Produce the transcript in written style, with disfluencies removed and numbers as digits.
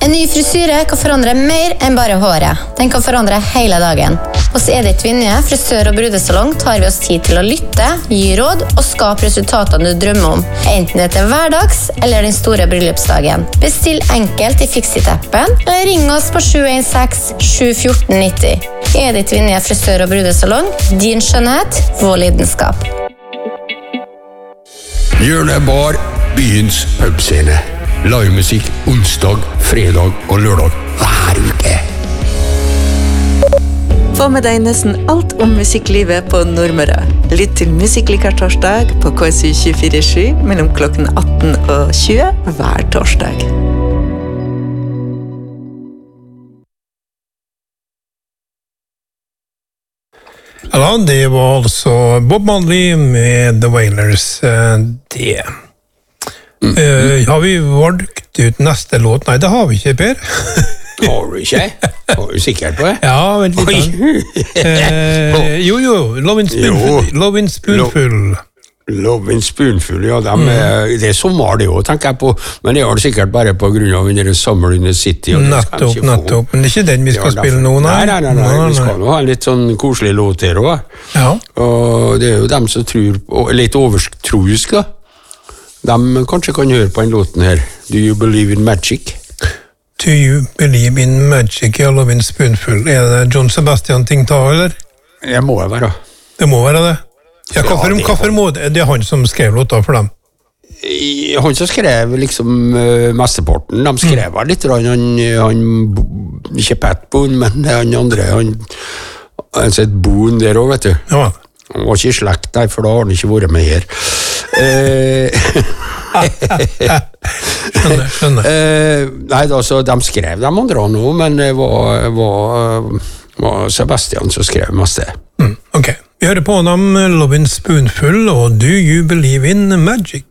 En ny frisyre kan forandre mer enn bare håret. Den kan forandre hele dagen. Hos Edith Vinje, frisør og brudesalong, tar vi oss tid til å lytte, gi råd og skape resultatene du drømmer om. Enten det er til hverdags eller den store bryllupsdagen. Bestill enkelt i Fixit-appen, eller ring oss på 716-714-90. Edith Vinje, frisør og brudesalong. Din skjønnhet, vår lidenskap. Hjørnebar, byens pubscene. Livemusikk onsdag, fredag og lørdag hver uke. Få med deg nesten alt om musikklivet på Nordmøre. Lytt til Musikklikar torsdag på KSU 24/7 mellom klokken 18 og 20 hver torsdag. Ja, det var altså Bob Marley med The Wailers. Det. Har vi valgt ut neste låt? Nei, det har vi ikke, Per. Har du ikke? Har du sikkert på det? Ja, vent litt. Jo, Love in Spoonful. Love in Spoonful, ja, det er sommer det også, tenker jeg på, men det er det sikkert bare på grunn av den Summer in the City. Nettopp, men det er ikke den vi skal spille nå, nei? Nei, vi skal nå ha en litt sånn koselig låt her også. Ja. Og det er jo dem som tror, litt overtroisk da, de kanskje kan høre på en låten her. Do you believe in magic? Do you believe in magic, ja, Love in Spoonful? Er det John Sebastian Tingta, eller? Det må det være. Det må være det. Ja, hvorfor må det? Det er han som skrev låta for dem? Han som skrev liksom mesteparten. De skrev litt, han ikke Pat Boone, men han andre, han sett Boone der også, vet du. Ja. Han var ikke i slekt der, for da har han ikke vært med her. Skjønner. Nei, altså, de skrev dem andre nå, men det var Sebastian som skrev mest det. Ok, vi hører på dem Love in Spoonful og Do You Believe in Magic?